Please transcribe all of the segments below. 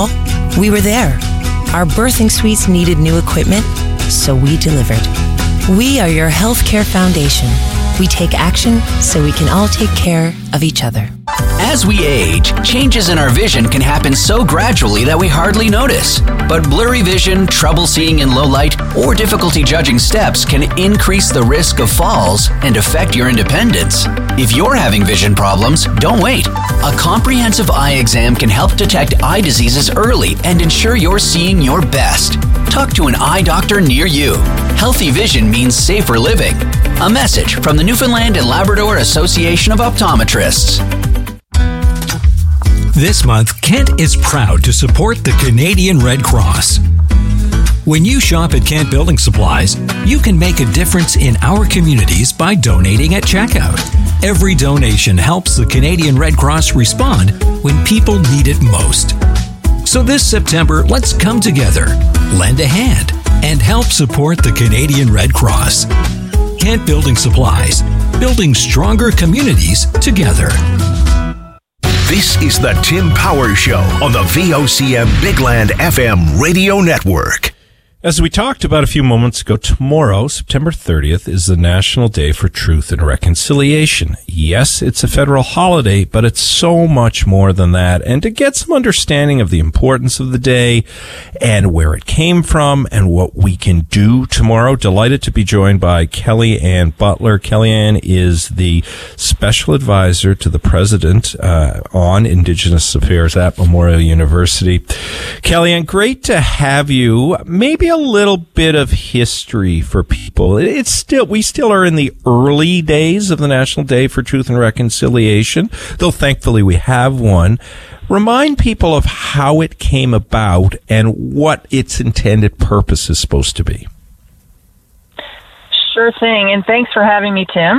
call, we were there. Our birthing suites needed new equipment, so we delivered. We are your healthcare foundation. We take action so we can all take care of each other. As we age, changes in our vision can happen so gradually that we hardly notice. But blurry vision, trouble seeing in low light, or difficulty judging steps can increase the risk of falls and affect your independence. If you're having vision problems, don't wait. A comprehensive eye exam can help detect eye diseases early and ensure you're seeing your best. Talk to an eye doctor near you. Healthy vision means safer living. A message from the Newfoundland and Labrador Association of Optometrists. This month, Kent is proud to support the Canadian Red Cross. When you shop at Kent Building Supplies, you can make a difference in our communities by donating at checkout. Every donation helps the Canadian Red Cross respond when people need it most. So this September, let's come together, lend a hand, and help support the Canadian Red Cross. Kent Building Supplies, building stronger communities together. This is the Tim Powers Show on the VOCM Bigland FM radio network. As we talked about a few moments ago, tomorrow, September 30th, is the National Day for Truth and Reconciliation. Yes, it's a federal holiday, but it's so much more than that. And to get some understanding of the importance of the day and where it came from and what we can do tomorrow, delighted to be joined by Kellyanne Butler. Kellyanne is the Special Advisor to the President on Indigenous Affairs at Memorial University. Kellyanne, great to have you. Maybe a little bit of history for people. We still are in the early days of the National Day for Truth and Reconciliation, though thankfully we have one. Remind people of how it came about and what its intended purpose is supposed to be. Sure thing, and thanks for having me, Tim.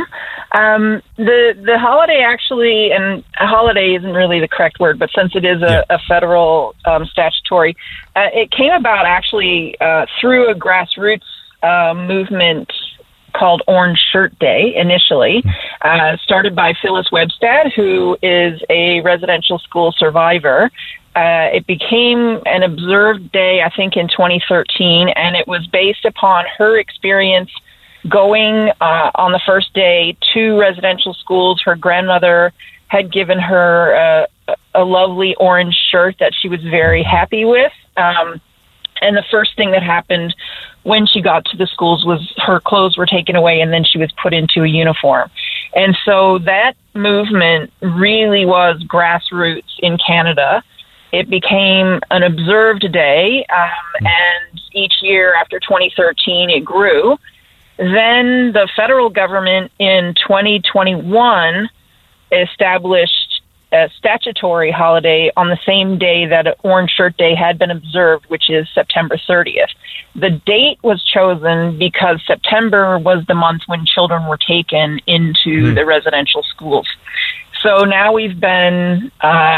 The holiday actually, and a holiday isn't really the correct word, but since it is a federal statutory, it came about actually through a grassroots movement called Orange Shirt Day initially, started by Phyllis Webstad, who is a residential school survivor. It became an observed day, I think, in 2013, and it was based upon her experience going on the first day to residential schools. Her grandmother had given her a lovely orange shirt that she was very happy with. And the first thing that happened when she got to the schools was her clothes were taken away and then she was put into a uniform. And so that movement really was grassroots in Canada. It became an observed day, and each year after 2013 it grew. Then the federal government in 2021 established a statutory holiday on the same day that Orange Shirt Day had been observed, which is September 30th. The date was chosen because September was the month when children were taken into the residential schools. So now we've been,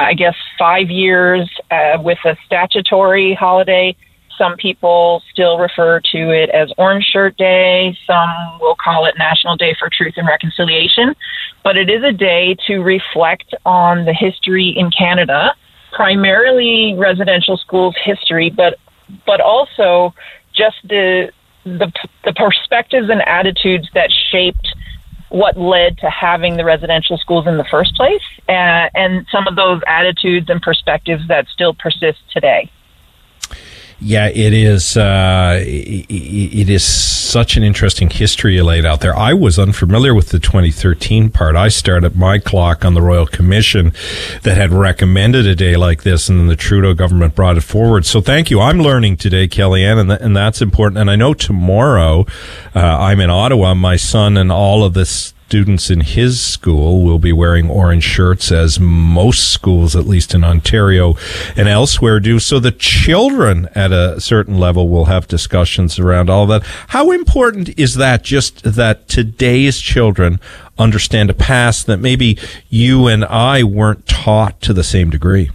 5 years with a statutory holiday. Some people still refer to it as Orange Shirt Day. Some will call it National Day for Truth and Reconciliation. But it is a day to reflect on the history in Canada, primarily residential schools history, but also just the perspectives and attitudes that shaped what led to having the residential schools in the first place, and some of those attitudes and perspectives that still persist today. Yeah, it is. It is such an interesting history you laid out there. I was unfamiliar with the 2013 part. I started my clock on the Royal Commission that had recommended a day like this, and then the Trudeau government brought it forward. So thank you. I'm learning today, Kellyanne, and that's important. And I know tomorrow I'm in Ottawa. My son and all of this students in his school will be wearing orange shirts, as most schools, at least in Ontario and elsewhere, do. So the children at a certain level will have discussions around all that. How important is that, just that today's children understand a past that maybe you and I weren't taught to the same degree?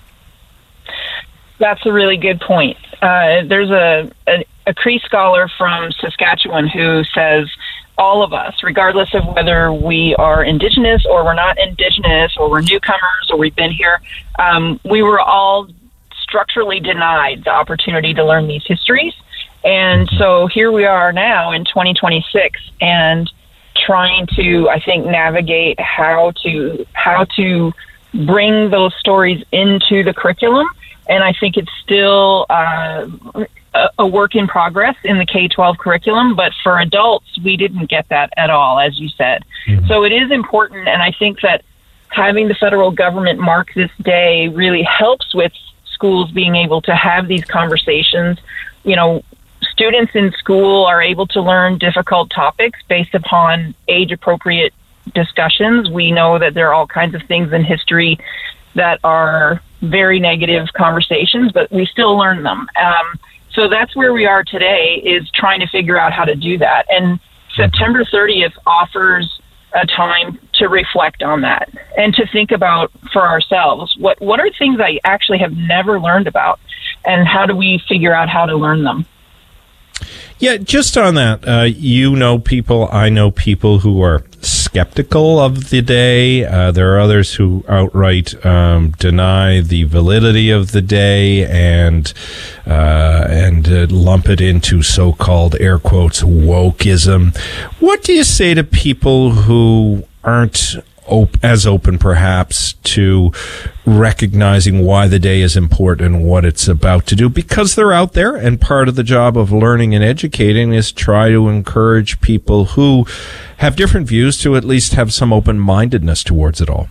That's a really good point. There's a Cree scholar from Saskatchewan who says all of us, regardless of whether we are Indigenous or we're not Indigenous or we're newcomers or we've been here, we were all structurally denied the opportunity to learn these histories. And so here we are now in 2026 and trying to, I think, navigate how to bring those stories into the curriculum. And I think it's still a work in progress in the K-12 curriculum, but for adults, we didn't get that at all, as you said. Mm-hmm. So it is important, and I think that having the federal government mark this day really helps with schools being able to have these conversations. You know, students in school are able to learn difficult topics based upon age-appropriate discussions. We know that there are all kinds of things in history that are very negative conversations, but we still learn them. So that's where we are today, is trying to figure out how to do that. And September 30th offers a time to reflect on that and to think about for ourselves, what are things I actually have never learned about, and how do we figure out how to learn them? Yeah, just on that, you know people, I know people who are skeptical of the day. There are others who outright deny the validity of the day and lump it into so-called, air quotes, wokeism. What do you say to people who aren't as open, perhaps, to recognizing why the day is important and what it's about to do? Because they're out there, and part of the job of learning and educating is try to encourage people who have different views to at least have some open-mindedness towards it all.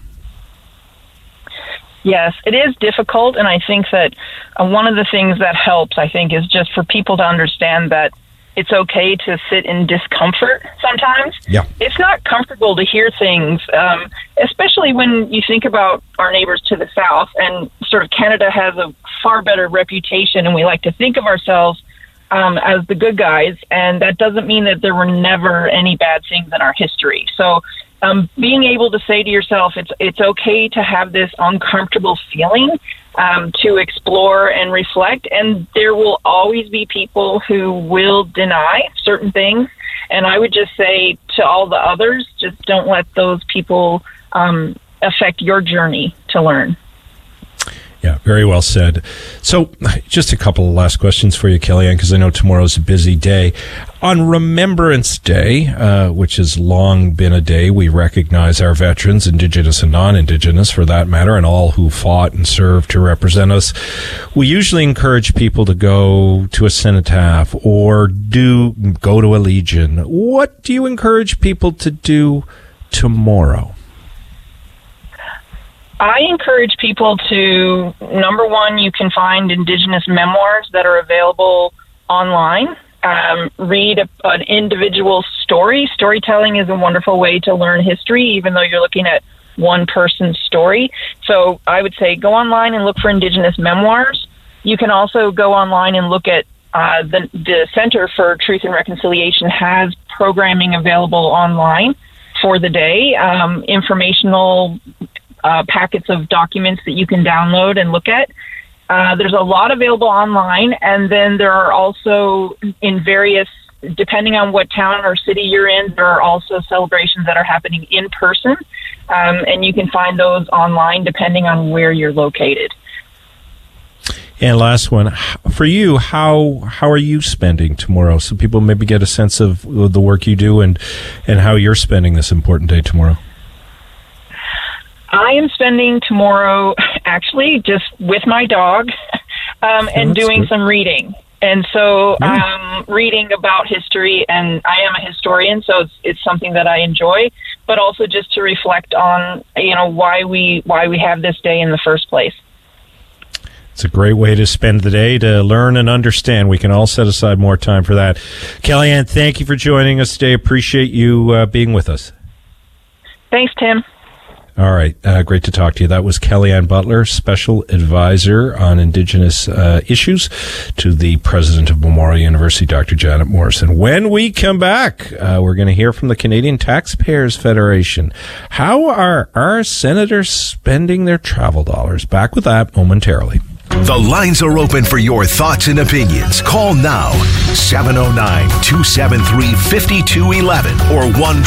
Yes, it is difficult, and I think that one of the things that helps, I think, is just for people to understand that it's okay to sit in discomfort sometimes. Yeah. It's not comfortable to hear things, especially when you think about our neighbors to the south, and sort of Canada has a far better reputation, and we like to think of ourselves as the good guys, and that doesn't mean that there were never any bad things in our history. So being able to say to yourself, it's okay to have this uncomfortable feeling, to explore and reflect, and there will always be people who will deny certain things, and I would just say to all the others, just don't let those people affect your journey to learn. Yeah, very well said. So just a couple of last questions for you, Kellyanne, because I know tomorrow's a busy day. On Remembrance Day, which has long been a day we recognize our veterans, Indigenous and non-Indigenous for that matter, and all who fought and served to represent us, we usually encourage people to go to a cenotaph or go to a Legion. What do you encourage people to do tomorrow? I encourage people to, number one, you can find Indigenous memoirs that are available online. Read an individual story. Storytelling is a wonderful way to learn history, even though you're looking at one person's story. So I would say go online and look for Indigenous memoirs. You can also go online and look at the Center for Truth and Reconciliation has programming available online for the day, informational packets of documents that you can download and look at. There's a lot available online, and then there are also in various, depending on what town or city you're in, there are also celebrations that are happening in person, and you can find those online depending on where you're located. And last one, for you, how are you spending tomorrow? So people maybe get a sense of the work you do and how you're spending this important day tomorrow. I am spending tomorrow actually just with my dog and doing some reading. And so reading about history, and I am a historian, so it's something that I enjoy, but also just to reflect on, why we have this day in the first place. It's a great way to spend the day, to learn and understand. We can all set aside more time for that. Kellyanne, thank you for joining us today. Appreciate you being with us. Thanks, Tim. All right. Great to talk to you. That was Kellyanne Butler, Special Advisor on Indigenous Issues to the President of Memorial University, Dr. Janet Morrison. When we come back, we're going to hear from the Canadian Taxpayers Federation. How are our senators spending their travel dollars? Back with that momentarily. The lines are open for your thoughts and opinions. Call now, 709-273-5211 or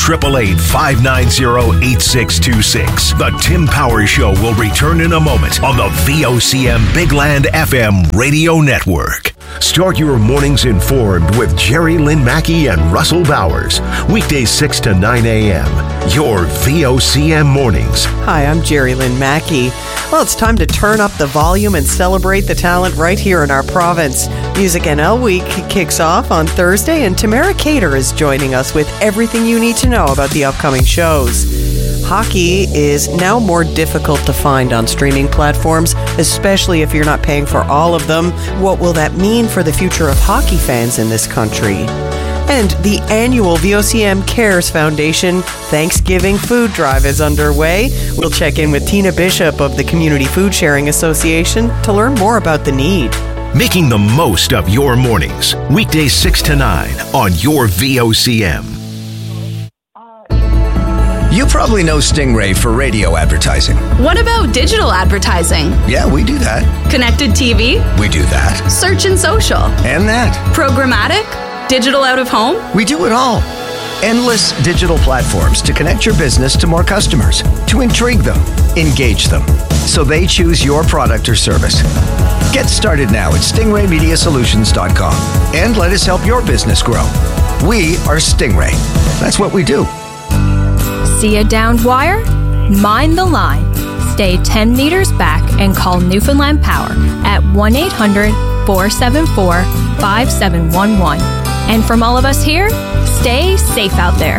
1-888-590-8626. The Tim Powers Show will return in a moment on the VOCM Big Land FM Radio Network. Start your mornings informed with Jerry Lynn Mackey and Russell Bowers. Weekdays 6 to 9 a.m. Your VOCM mornings. Hi, I'm Jerry Lynn Mackey. Well, it's time to turn up the volume and celebrate the talent right here in our province. Music NL Week kicks off on Thursday, and Tamara Cater is joining us with everything you need to know about the upcoming shows. Hockey is now more difficult to find on streaming platforms, especially if you're not paying for all of them. What will that mean for the future of hockey fans in this country? And the annual VOCM Cares Foundation Thanksgiving Food Drive is underway. We'll check in with Tina Bishop of the Community Food Sharing Association to learn more about the need. Making the most of your mornings. Weekdays 6 to 9 on your VOCM. You probably know Stingray for radio advertising. What about digital advertising? Yeah, we do that. Connected TV? We do that. Search and social? And that. Programmatic? Digital out of home? We do it all. Endless digital platforms to connect your business to more customers, to intrigue them, engage them, so they choose your product or service. Get started now at stingraymediasolutions.com and let us help your business grow. We are Stingray. That's what we do. See a downed wire? Mind the line. Stay 10 meters back and call Newfoundland Power at 1-800-474-5711. And from all of us here, stay safe out there.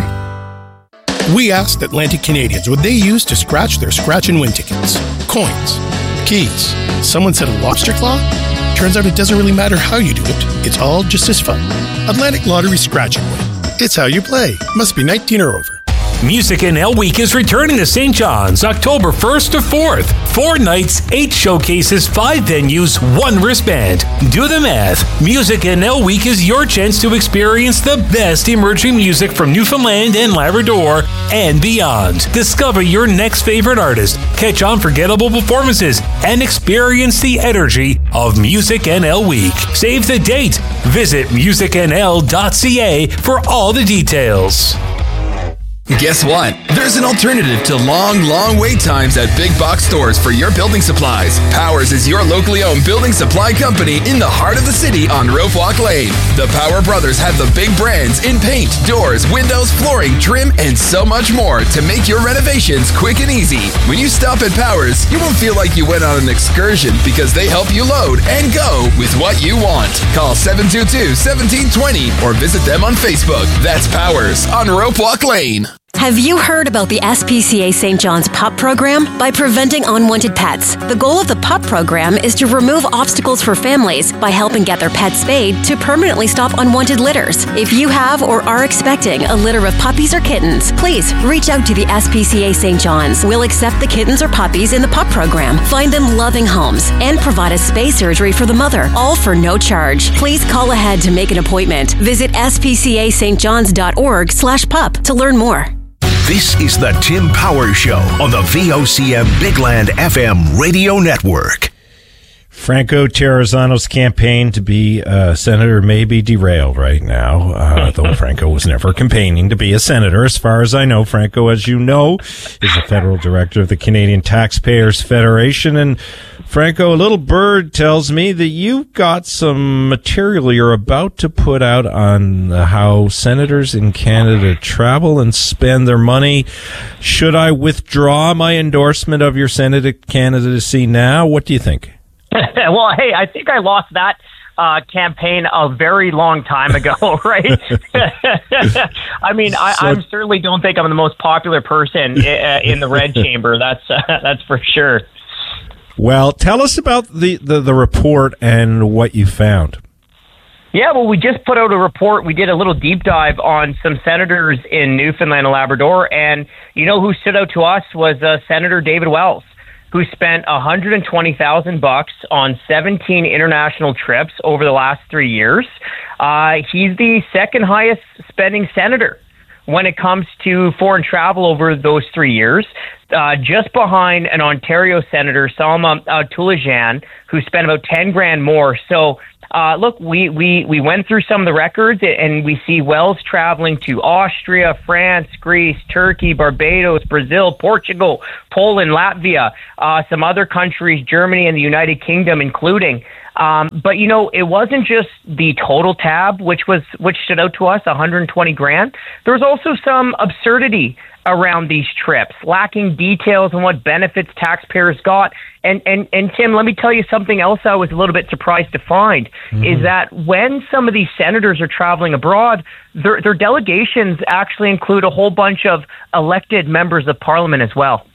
We asked Atlantic Canadians what they use to scratch their scratch and win tickets. Coins, keys. Someone said a lobster claw? Turns out it doesn't really matter how you do it. It's all just as fun. Atlantic Lottery Scratch and Win. It's how you play. Must be 19 or over. Music NL Week is returning to St. John's October 1st to 4th. 4 nights, 8 showcases, 5 venues, 1 wristband. Do the math. Music NL Week is your chance to experience the best emerging music from Newfoundland and Labrador and beyond. Discover your next favorite artist, catch unforgettable performances, and experience the energy of Music NL Week. Save the date. Visit musicnl.ca for all the details. Guess what? There's an alternative to long wait times at big box stores for your building supplies. Powers is your locally owned building supply company in the heart of the city on Rope Walk Lane. The Power Brothers have the big brands in paint, doors, windows, flooring, trim, and so much more to make your renovations quick and easy. When you stop at Powers, you won't feel like you went on an excursion because they help you load and go with what you want. Call 722-1720 or visit them on Facebook. That's Powers on Rope Walk Lane. Have you heard about the SPCA St. John's PUP program? By preventing unwanted pets. The goal of the PUP program is to remove obstacles for families by helping get their pets spayed to permanently stop unwanted litters. If you have or are expecting a litter of puppies or kittens, please reach out to the SPCA St. John's. We'll accept the kittens or puppies in the PUP program, find them loving homes, and provide a spay surgery for the mother, all for no charge. Please call ahead to make an appointment. Visit spcastjohns.org/pup to learn more. This is the Tim Powers Show on the VOCM Big Land FM Radio Network. Franco Terrazzano's campaign to be senator may be derailed right now, though Franco was never campaigning to be a senator. As far as I know, Franco, as you know, is the federal director of the Canadian Taxpayers Federation. And Franco, a little bird tells me that you've got some material you're about to put out on how senators in Canada travel and spend their money. Should I withdraw my endorsement of your Senate candidacy now? What do you think? Well, hey, I think I lost that campaign a very long time ago, right? I mean, I certainly don't think I'm the most popular person in the red chamber. That's for sure. Well, tell us about the report and what you found. Yeah, well, we just put out a report. We did a little deep dive on some senators in Newfoundland and Labrador, and you know who stood out to us was Senator David Wells, who spent $120,000 on 17 international trips over the last 3 years. He's the second highest spending senator when it comes to foreign travel over those 3 years. just behind an Ontario senator, Salma Tulajan, who spent about 10 grand more. So, look, we went through some of the records, and we see Wells traveling to Austria, France, Greece, Turkey, Barbados, Brazil, Portugal, Poland, Latvia, some other countries, Germany and the United Kingdom, including. But, you know, it wasn't just the total tab, which stood out to us, 120 grand. There was also some absurdity around these trips, lacking details on what benefits taxpayers got. And Tim, let me tell you something else I was a little bit surprised to find, is that when some of these senators are traveling abroad, their delegations actually include a whole bunch of elected members of parliament as well.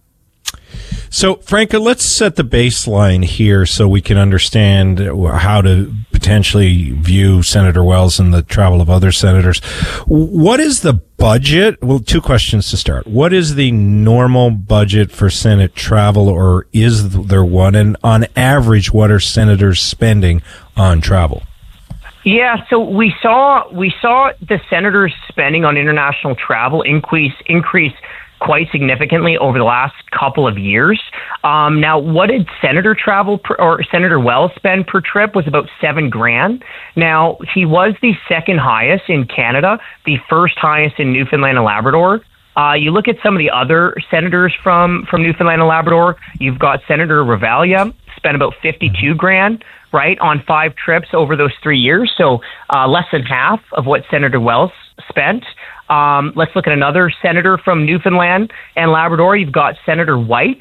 So, Franca, let's set the baseline here so we can understand how to potentially view Senator Wells and the travel of other senators. What is the budget? Well, two questions to start. What is the normal budget for Senate travel, or is there one? And on average, what are senators spending on travel? Yeah, so we saw the senators' spending on international travel increase quite significantly over the last couple of years. Now, what did Senator travel or Senator Wells spend per trip was about 7 grand. Now, he was the second highest in Canada, the first highest in Newfoundland and Labrador. You look at some of the other senators from Newfoundland and Labrador. You've got Senator Ravalia, spent about 52 grand, right, on 5 trips over those 3 years. So less than half of what Senator Wells spent. Let's look at another senator from Newfoundland and Labrador. You've got Senator White,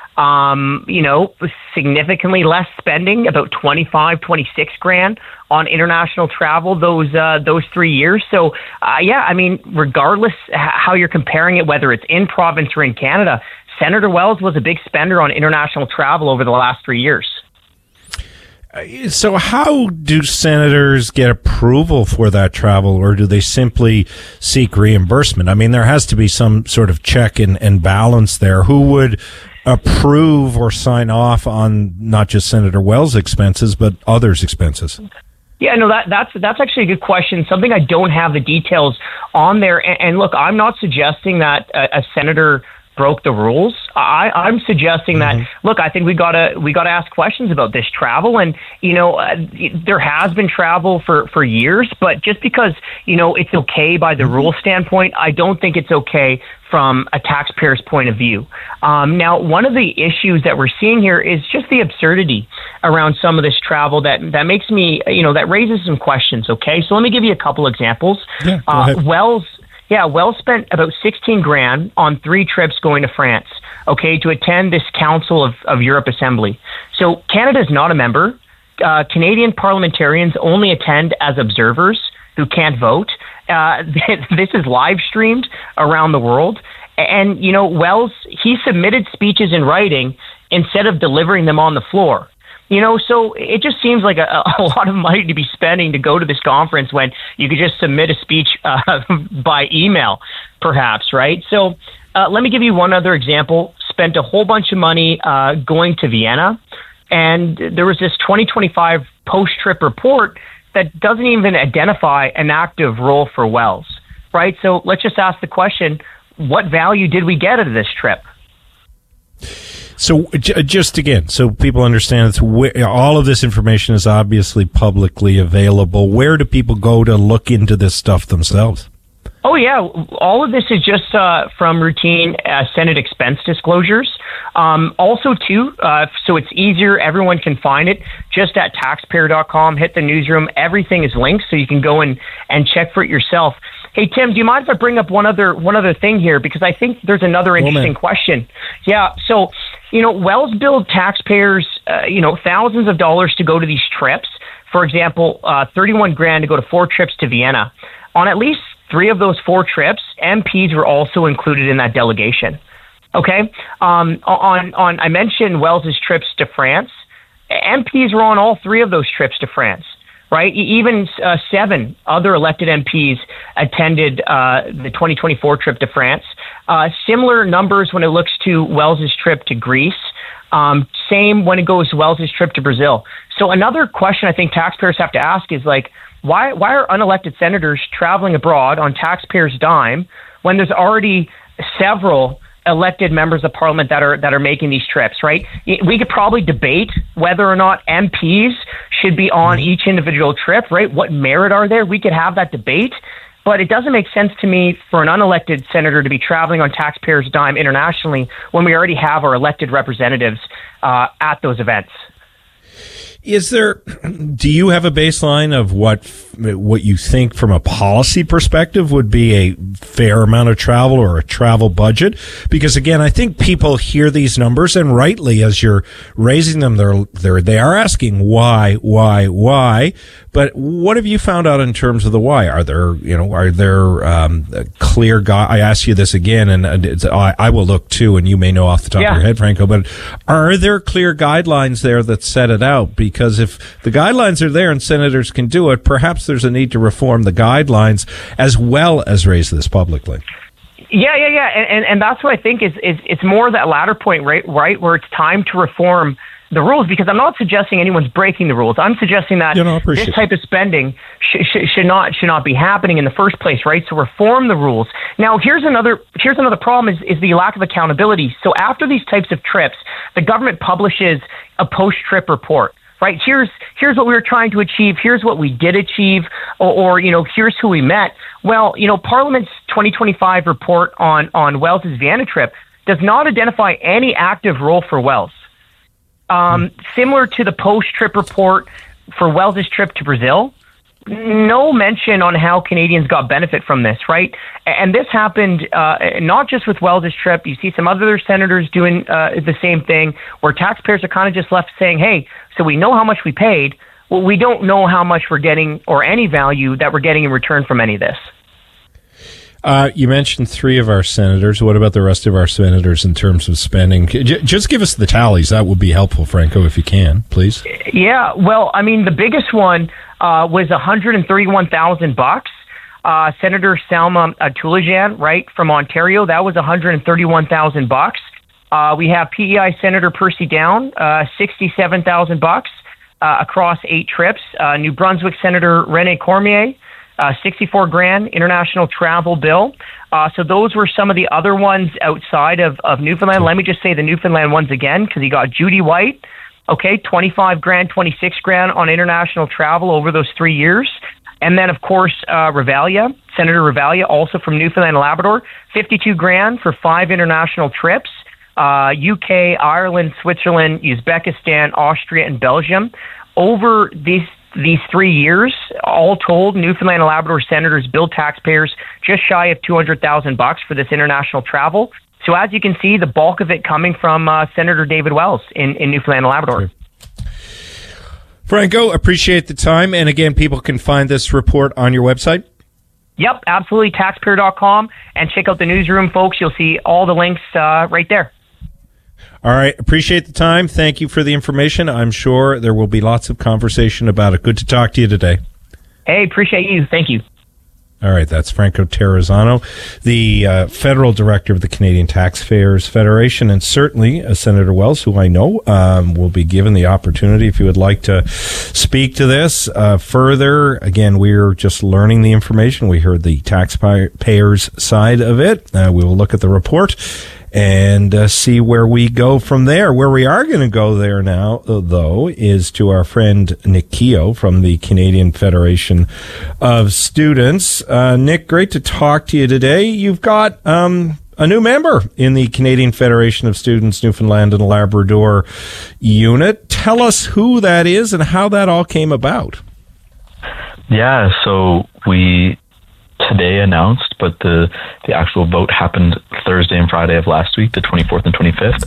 significantly less spending, about 26 grand on international travel those 3 years. So, regardless how you're comparing it, whether it's in province or in Canada, Senator Wells was a big spender on international travel over the last 3 years. So how do senators get approval for that travel, or do they simply seek reimbursement? I mean, there has to be some sort of check and balance there. Who would approve or sign off on not just Senator Wells' expenses, but others' expenses? Yeah, no, that's actually a good question. Something I don't have the details on there. And look, I'm not suggesting that a senator broke the rules. I'm suggesting that, look, I think we gotta ask questions about this travel. And, there has been travel for years, but just because, it's okay by the rule standpoint, I don't think it's okay from a taxpayer's point of view. Now, one of the issues that we're seeing here is just the absurdity around some of this travel that makes me, that raises some questions. Okay. So let me give you a couple examples. Yeah, go ahead. Wells spent about 16 grand on 3 trips going to France, to attend this Council of Europe Assembly. So Canada is not a member. Canadian parliamentarians only attend as observers who can't vote. This is live streamed around the world. And, Wells, he submitted speeches in writing instead of delivering them on the floor. So it just seems like a lot of money to be spending to go to this conference when you could just submit a speech by email, perhaps, right? So let me give you one other example. Spent a whole bunch of money going to Vienna, and there was this 2025 post-trip report that doesn't even identify an active role for Wells, right? So let's just ask the question, what value did we get out of this trip? So just again, so people understand, all of this information is obviously publicly available. Where do people go to look into this stuff themselves? Oh, yeah. All of this is just from routine Senate expense disclosures. Also, too, so it's easier. Everyone can find it just at taxpayer.com. Hit the newsroom. Everything is linked, so you can go and check for it yourself. Hey, Tim, do you mind if I bring up one other thing here? Because I think there's another interesting question. Yeah, so, Wells billed taxpayers, thousands of dollars to go to these trips. For example, 31 grand to go to 4 trips to Vienna. On at least 3 of those 4 trips, MPs were also included in that delegation. Okay? I mentioned Wells's trips to France. MPs were on all 3 of those trips to France. Right? Even 7 other elected MPs attended the 2024 trip to France. Similar numbers when it looks to Wells's trip to Greece. Same when it goes to Wells's trip to Brazil. So another question I think taxpayers have to ask is why are unelected senators traveling abroad on taxpayers' dime when there's already several elected members of parliament that are making these trips, right? We could probably debate whether or not MPs should be on each individual trip, right? What merit are there? We could have that debate. But it doesn't make sense to me for an unelected senator to be traveling on taxpayers' dime internationally when we already have our elected representatives at those events. Do you have a baseline of what you think from a policy perspective would be a fair amount of travel or a travel budget? Because again, I think people hear these numbers, and rightly, as you're raising them, they are asking why. But what have you found out in terms of the why? Are there clear I ask you this again, and I will look too, and you may know off the top of your head, Franco, but are there clear guidelines there that set it out? Because if the guidelines are there and senators can do it, perhaps there's a need to reform the guidelines as well as raise this publicly. Yeah. And that's what I think is it's more that latter point, right? Where it's time to reform the rules, because I'm not suggesting anyone's breaking the rules. I'm suggesting that this type of spending should not be happening in the first place, right? So reform the rules. Now, here's another problem is the lack of accountability. So after these types of trips, the government publishes a post-trip report. Right, here's what we were trying to achieve. Here's what we did achieve, or here's who we met. Well, Parliament's 2025 report on Wales' Vienna trip does not identify any active role for Wales. Similar to the post-trip report for Wales' trip to Brazil, no mention on how Canadians got benefit from this, right? And this happened not just with Wales' trip. You see some other senators doing the same thing, where taxpayers are kind of just left saying, hey, so we know how much we paid. Well, we don't know how much we're getting or any value that we're getting in return from any of this. You mentioned 3 of our senators. What about the rest of our senators in terms of spending? Just give us the tallies. That would be helpful, Franco, if you can, please. Yeah, well, I mean, the biggest one was $131,000. Senator Salma Tulajan, right, from Ontario, that was $131,000. We have PEI Senator Percy Down, $67,000 across 8 trips. New Brunswick Senator Rene Cormier, $64,000 international travel bill. So those were some of the other ones outside of Newfoundland. Let me just say the Newfoundland ones again, because you got Judy White, okay, $25,000, $26,000 on international travel over those 3 years. And then, of course, Revalia, Senator Revalia, also from Newfoundland and Labrador, $52,000 for 5 international trips. UK, Ireland, Switzerland, Uzbekistan, Austria, and Belgium. Over these 3 years, all told, Newfoundland and Labrador senators billed taxpayers just shy of $200,000 for this international travel. So as you can see, the bulk of it coming from Senator David Wells in Newfoundland and Labrador. Franco, appreciate the time. And again, people can find this report on your website? Yep, absolutely. Taxpayer.com. And check out the newsroom, folks. You'll see all the links right there. All right. Appreciate the time. Thank you for the information. I'm sure there will be lots of conversation about it. Good to talk to you today. Hey, appreciate you. Thank you. All right. That's Franco Terrazzano, the federal director of the Canadian Taxpayers Federation, and certainly Senator Wells, who I know will be given the opportunity if you would like to speak to this further. Again, we're just learning the information. We heard the taxpayers side of it. We will look at the report and see where we go from there. Where we are going to go there now, though, is to our friend Nick Keogh from the Canadian Federation of Students. Nick, great to talk to you today. You've got a new member in the Canadian Federation of Students Newfoundland and Labrador unit. Tell us who that is and how that all came about. Yeah, so we today announced, but the actual vote happened Thursday and Friday of last week, the 24th and 25th.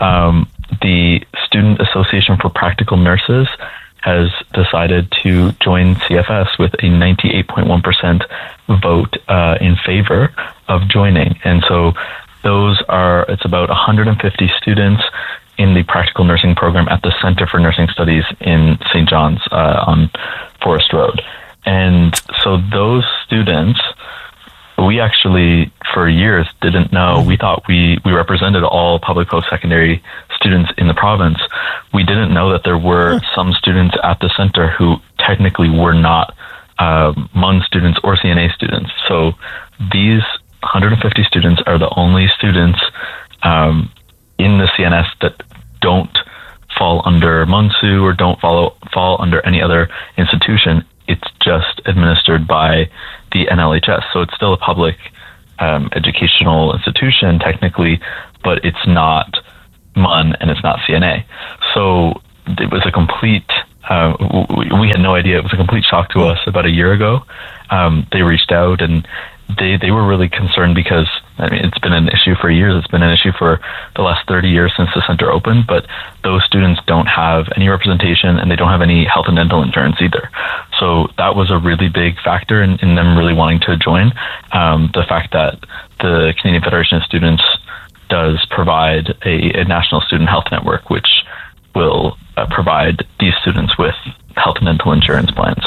The Student Association for Practical Nurses has decided to join CFS with a 98.1% vote in favor of joining. And so it's about 150 students in the practical nursing program at the Center for Nursing Studies in St. John's on Forest Road. And so those students, we actually, for years, didn't know. We thought we represented all public post-secondary students in the province. We didn't know that there were some students at the center who technically were not MUN students or CNA students. So these 150 students are the only students in the CNS that don't fall under MUNSU or don't fall under any other institution. It's just administered by the NLHS. So it's still a public educational institution technically, but it's not MUN and it's not CNA. So it was a complete, we had no idea. It was a complete shock to us about a year ago. They reached out and they were really concerned because, I mean, it's been an issue for years. It's been an issue for the last 30 years since the center opened, but those students don't have any representation and they don't have any health and dental insurance either. So that was a really big factor in them really wanting to join. The fact that the Canadian Federation of Students does provide a national student health network, which will provide these students with health and dental insurance plans.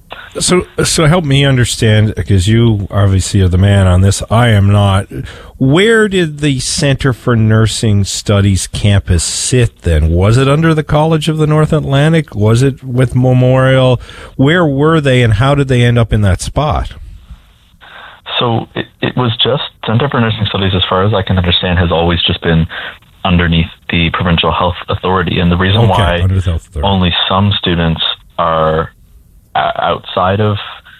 So help me understand, because you obviously are the man on this. I am not. Where did the Center for Nursing Studies campus sit then? Was it under the College of the North Atlantic? Was it with Memorial? Where were they and how did they end up in that spot? So it was just Center for Nursing Studies, as far as I can understand, has always just been underneath the Provincial Health Authority. And the reason why only some students are outside of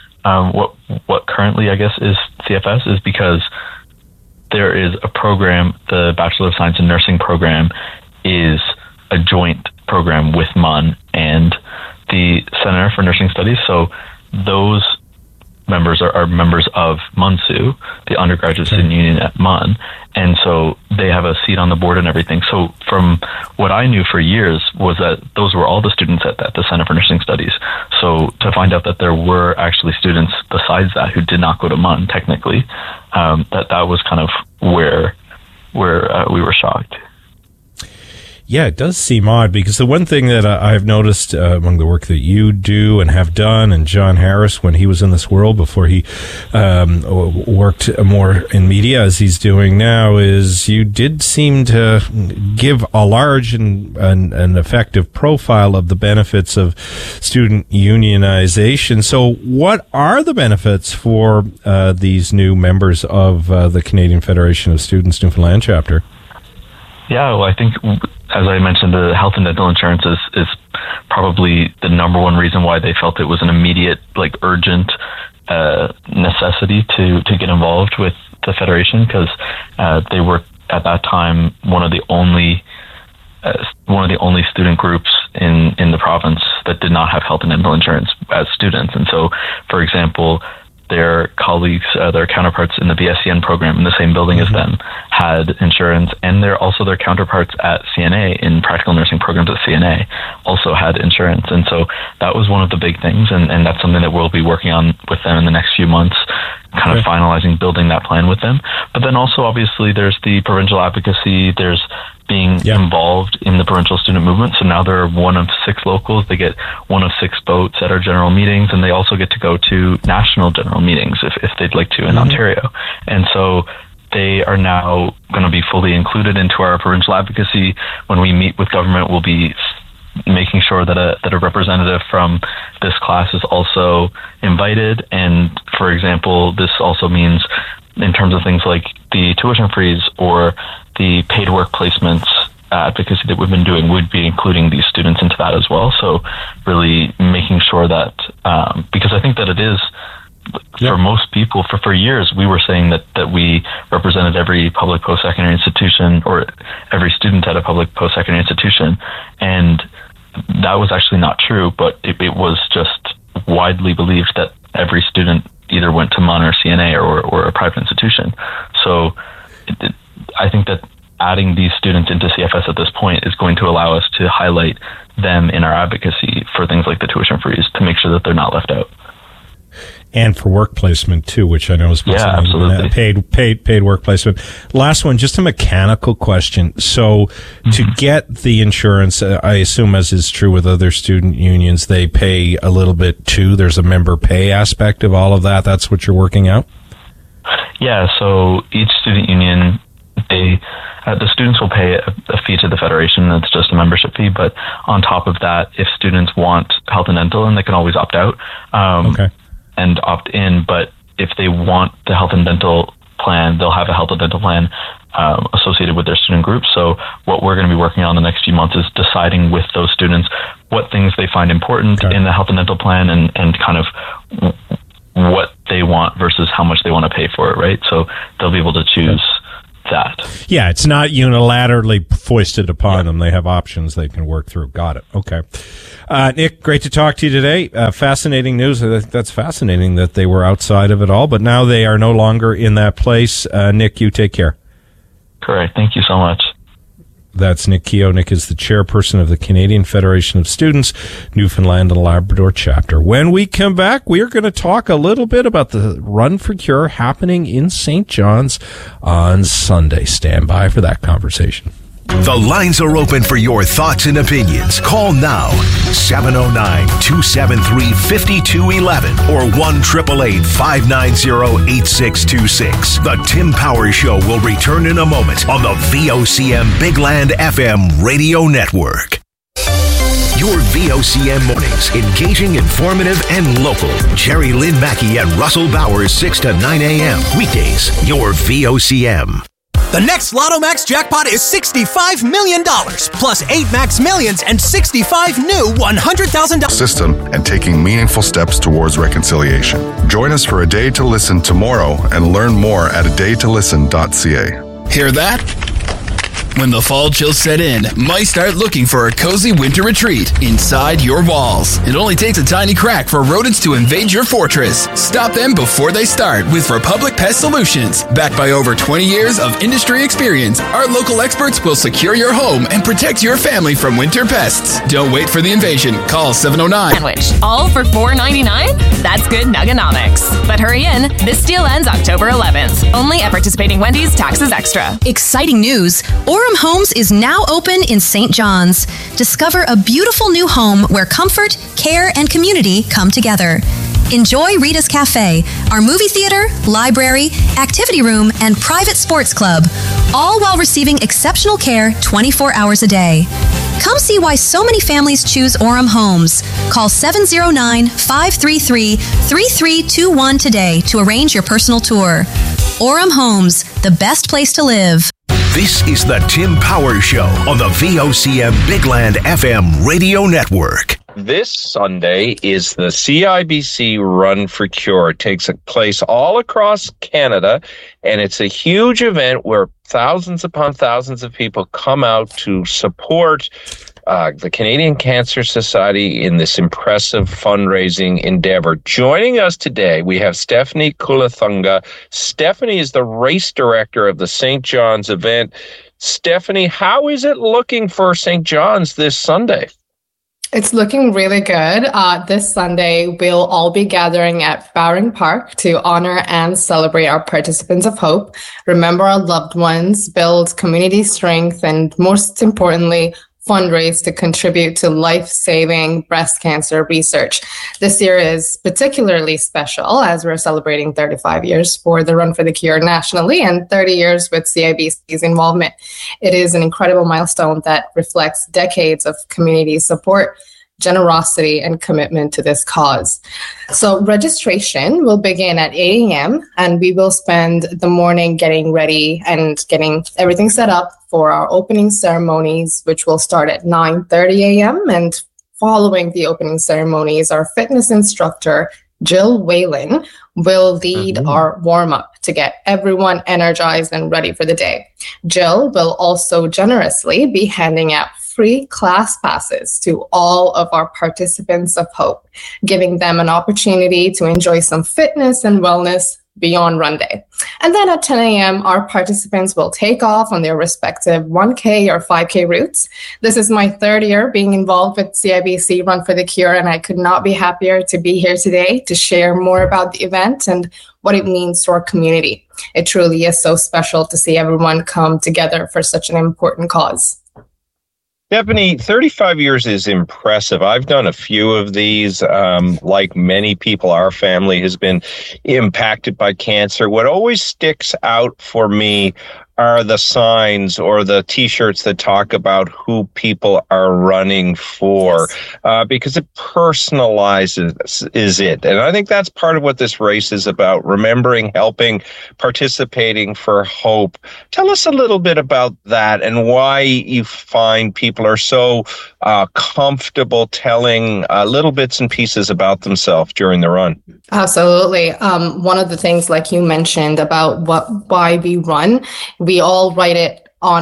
what currently, I guess, is CFS is because there is a program, the Bachelor of Science in Nursing program is a joint program with MUN and the Center for Nursing Studies. So those members are members of MUNSU, the undergraduate student union at MUN, and so they have a seat on the board and everything. So from what I knew for years was that those were all the students at the Center for Nursing Studies. So to find out that there were actually students besides that who did not go to MUN technically, that was kind of where we were shocked. Yeah, it does seem odd because the one thing that I've noticed among the work that you do and have done, and John Harris, when he was in this world before he worked more in media as he's doing now, is you did seem to give a large and effective profile of the benefits of student unionization. So what are the benefits for these new members of the Canadian Federation of Students Newfoundland chapter? Yeah, well, I think, as I mentioned, the health and dental insurance is probably the number one reason why they felt it was an immediate, urgent necessity to get involved with the Federation, because they were, at that time, one of the only student groups in the province that did not have health and dental insurance as students. And so, for example, their colleagues, their counterparts in the BSCN program in the same building as them had insurance, and they're also their counterparts at CNA in practical nursing programs at CNA also had insurance. And so that was one of the big things, and that's something that we'll be working on with them in the next few months, kind of finalizing, building that plan with them. But then also, obviously, there's the provincial advocacy, there's being involved in the provincial student movement. So now they're one of 6 locals. They get one of 6 votes at our general meetings, and they also get to go to national general meetings if they'd like to in Ontario. And so they are now going to be fully included into our provincial advocacy. When we meet with government, we'll be making sure that a representative from this class is also invited. And for example, this also means in terms of things like the tuition freeze or the paid work placements advocacy that we've been doing would be including these students into that as well. So really making sure that, because I think that it is, for most people, for years, we were saying that we represented every public post-secondary institution or every student at a public post-secondary institution. And that was actually not true, but it was just widely believed that every student either went to MUN or CNA or a private institution. So I think that adding these students into CFS at this point is going to allow us to highlight them in our advocacy for things like the tuition freeze to make sure that they're not left out. And for work placement too, which I know is absolutely paid work placement. Last one, just a mechanical question. So to get the insurance, I assume, as is true with other student unions, they pay a little bit too. There's a member pay aspect of all of that. That's what you're working out? Yeah. So each student union, the students will pay a fee to the Federation. That's just a membership fee. But on top of that, if students want health and dental, and they can always opt out. And opt in, but if they want the health and dental plan, they'll have a health and dental plan associated with their student group. So what we're going to be working on the next few months is deciding with those students what things they find important in the health and dental plan, and kind of what they want versus how much they want to pay for it, right? So they'll be able to choose that. Yeah, it's not unilaterally foisted upon them. They have options they can work through. Got it. Okay. Nick, great to talk to you today. Fascinating news. That's fascinating that they were outside of it all, but now they are no longer in that place. Nick, you take care. Correct. Thank you so much. That's Nick Keogh. Nick is the chairperson of the Canadian Federation of Students, Newfoundland and Labrador chapter. When we come back, we are going to talk a little bit about the Run for Cure happening in St. John's on Sunday. Stand by for that conversation. The lines are open for your thoughts and opinions. Call now, 709-273-5211 or 1-888-590-8626. The Tim Power Show will return in a moment on the VOCM Big Land FM radio network. Your VOCM mornings, engaging, informative, and local. Jerry Lynn Mackey and Russell Bowers, 6 to 9 a.m. Weekdays, your VOCM. The next Lotto Max jackpot is $65 million, plus 8 Max Millions and 65 new $100,000 system and taking meaningful steps towards reconciliation. Join us for A Day to Listen tomorrow and learn more at adaytolisten.ca. Hear that? When the fall chills set in, mice start looking for a cozy winter retreat inside your walls. It only takes a tiny crack for rodents to invade your fortress. Stop them before they start with Republic Pest Solutions. Backed by over 20 years of industry experience, our local experts will secure your home and protect your family from winter pests. Don't wait for the invasion. Call 709. Sandwich, all for $4.99? That's good nuggonomics. But hurry in, this deal ends October 11th. Only at participating Wendy's, taxes extra. Exciting news! Orem Homes is now open in St. John's. Discover a beautiful new home where comfort, care, and community come together. Enjoy Rita's Cafe, our movie theater, library, activity room, and private sports club, all while receiving exceptional care 24 hours a day. Come see why so many families choose Orem Homes. Call 709-533-3321 today to arrange your personal tour. Orem Homes, the best place to live. This is the Tim Power Show on the VOCM Big Land FM radio network. This Sunday is the CIBC Run for Cure. It takes place all across Canada, and it's a huge event where thousands upon thousands of people come out to support the Canadian Cancer Society in this impressive fundraising endeavor. Joining us today, we have Stephanie Kulathunga. Stephanie is the race director of the St. John's event. Stephanie, how is it looking for St. John's this Sunday? It's looking really good. This Sunday, we'll all be gathering at Bowring Park to honor and celebrate our participants of hope, remember our loved ones, build community strength, and most importantly, fundraise to contribute to life-saving breast cancer research. This year is particularly special as we're celebrating 35 years for the Run for the Cure nationally and 30 years with CIBC's involvement. It is an incredible milestone that reflects decades of community support, generosity, and commitment to this cause. So registration will begin at 8 a.m. and we will spend the morning getting ready and getting everything set up for our opening ceremonies, which will start at 9:30 a.m. And following the opening ceremonies, our fitness instructor, Jill Whalen, will lead our warm-up to get everyone energized and ready for the day. Jill will also generously be handing out free class passes to all of our participants of hope, giving them an opportunity to enjoy some fitness and wellness beyond Run Day. And then at 10 a.m., our participants will take off on their respective 1K or 5K routes. This is my third year being involved with CIBC Run for the Cure, and I could not be happier to be here today to share more about the event and what it means to our community. It truly is so special to see everyone come together for such an important cause. Stephanie, 35 years is impressive. I've done a few of these. Like many people, our family has been impacted by cancer. What always sticks out for me are the signs or the T-shirts that talk about who people are running for, because it personalizes it. And I think that's part of what this race is about: remembering, helping, participating for hope. Tell us a little bit about that and why you find people are so comfortable telling little bits and pieces about themselves during the run. Absolutely. One of the things, like you mentioned, about why we run, we all write it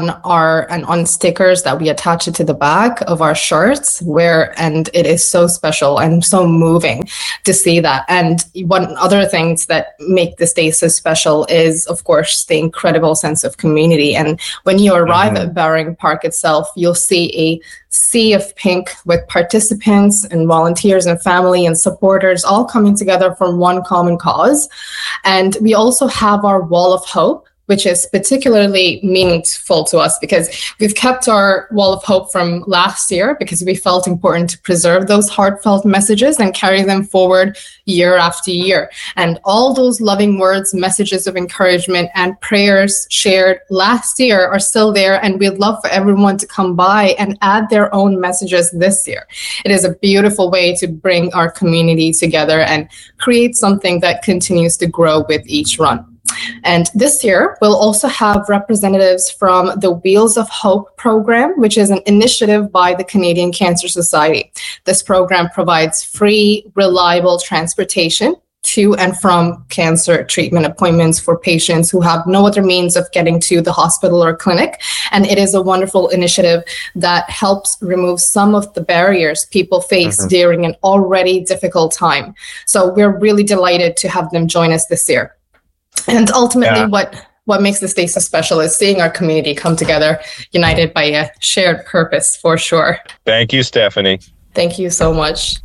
on stickers that we attach it to the back of our shirts, and it is so special and so moving to see that. And one other things that make this day so special is, of course, the incredible sense of community. And when you arrive at Bowring Park itself, you'll see a sea of pink with participants and volunteers and family and supporters all coming together for one common cause. And we also have our Wall of Hope, which is particularly meaningful to us because we've kept our Wall of Hope from last year because we felt important to preserve those heartfelt messages and carry them forward year after year. And all those loving words, messages of encouragement, and prayers shared last year are still there, and we'd love for everyone to come by and add their own messages this year. It is a beautiful way to bring our community together and create something that continues to grow with each run. And this year, we'll also have representatives from the Wheels of Hope program, which is an initiative by the Canadian Cancer Society. This program provides free, reliable transportation to and from cancer treatment appointments for patients who have no other means of getting to the hospital or clinic. And it is a wonderful initiative that helps remove some of the barriers people face during an already difficult time. So we're really delighted to have them join us this year. And ultimately, what makes this day so special is seeing our community come together, united by a shared purpose, for sure. Thank you, Stephanie. Thank you so much.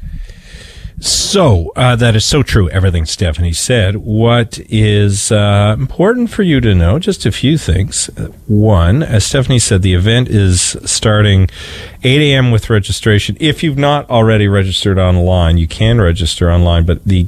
So that is so true, everything Stephanie said. What is important for you to know, just a few things. One, as Stephanie said, the event is starting 8 a.m. with registration. If you've not already registered online, you can register online, but the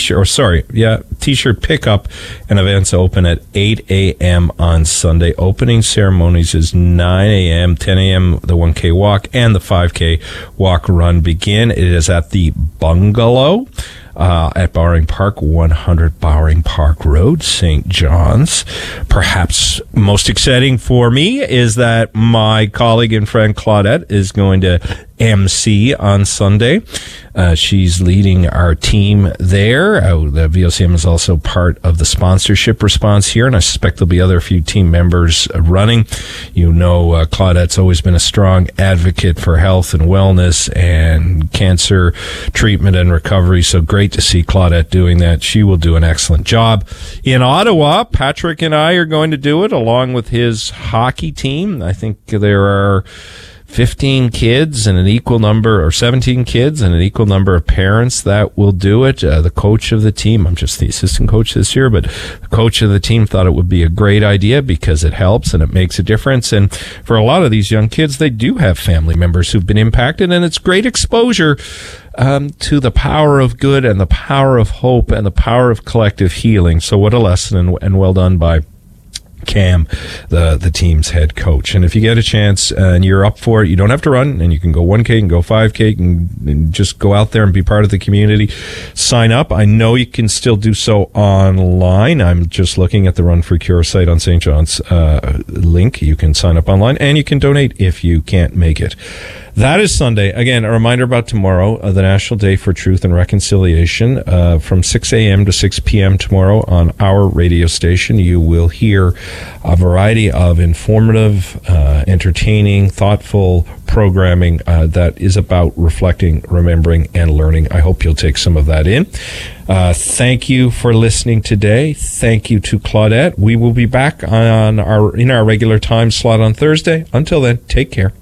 T-shirt pickup and events open at 8 a.m. on Sunday. Opening ceremonies is 9 a.m., 10 a.m. the 1K walk and the 5K walk run begin. It is at the Bungalow at Bowring Park, 100 Bowring Park Road, St. John's. Perhaps most exciting for me is that my colleague and friend Claudette is going to MC on Sunday. She's leading our team there. The VOCM is also part of the sponsorship response here, and I suspect there'll be a few team members running. You know, Claudette's always been a strong advocate for health and wellness and cancer treatment and recovery, so great to see Claudette doing that. She will do an excellent job. In Ottawa, Patrick and I are going to do it along with his hockey team. I think there are 15 kids and an equal number, or 17 kids and an equal number of parents that will do it. The coach of the team, I'm just the assistant coach this year, but the coach of the team thought it would be a great idea because it helps and it makes a difference. And for a lot of these young kids, they do have family members who've been impacted, and it's great exposure to the power of good and the power of hope and the power of collective healing. So what a lesson, and well done by Cam, the team's head coach. And if you get a chance and you're up for it, you don't have to run, and you can go 1K, you can go 5K, and just go out there and be part of the community. Sign up. I know you can still do so online. I'm just looking at the Run for Cure site on St. John's link. You can sign up online, and you can donate if you can't make it. That is Sunday. Again, a reminder about tomorrow, the National Day for Truth and Reconciliation, from 6 a.m. to 6 p.m. tomorrow on our radio station. You will hear a variety of informative, entertaining, thoughtful programming that is about reflecting, remembering, and learning. I hope you'll take some of that in. Thank you for listening today. Thank you to Claudette. We will be back in our regular time slot on Thursday. Until then, take care.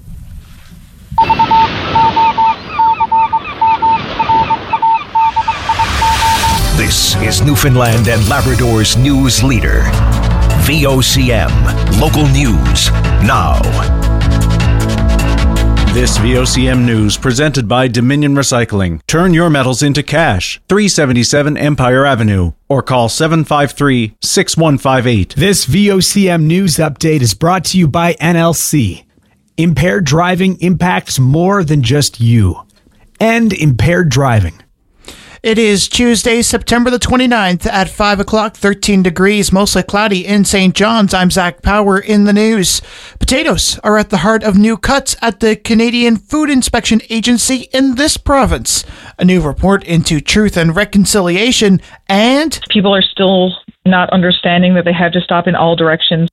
This is Newfoundland and Labrador's news leader. VOCM, local news now. This VOCM news presented by Dominion Recycling. Turn your metals into cash. 377 Empire Avenue or call 753-6158. This VOCM news update is brought to you by NLC. Impaired driving impacts more than just you. End impaired driving. It is Tuesday, September the 29th at 5 o'clock, 13 degrees, mostly cloudy in St. John's. I'm Zach Power in the news. Potatoes are at the heart of new cuts at the Canadian Food Inspection Agency in this province. A new report into Truth and Reconciliation, and people are still not understanding that they have to stop in all directions.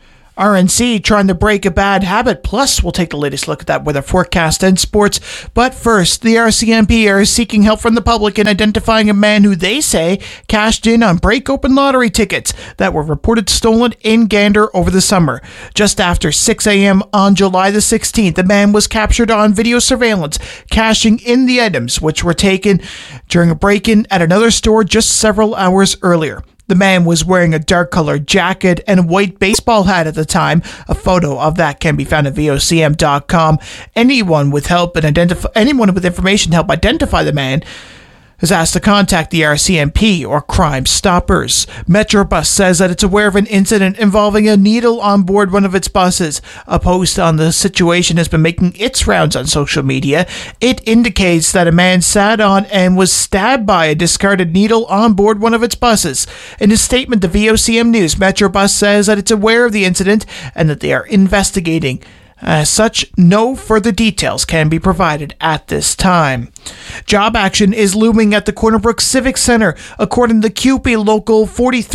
RNC trying to break a bad habit. Plus, we'll take the latest look at that weather forecast and sports. But first, the RCMP are seeking help from the public in identifying a man who they say cashed in on break-open lottery tickets that were reported stolen in Gander over the summer. Just after 6 a.m. on July the 16th, the man was captured on video surveillance cashing in the items which were taken during a break-in at another store just several hours earlier. The man was wearing a dark-colored jacket and a white baseball hat at the time. A photo of that can be found at VOCM.com. Anyone with information to help identify the man is asked to contact the RCMP or Crime Stoppers. Metrobus says that it's aware of an incident involving a needle on board one of its buses. A post on the situation has been making its rounds on social media. It indicates that a man sat on and was stabbed by a discarded needle on board one of its buses. In a statement to VOCM News, Metrobus says that it's aware of the incident and that they are investigating. As such, no further details can be provided at this time. Job action is looming at the Corner Brook Civic Center. According to the CUPE, Local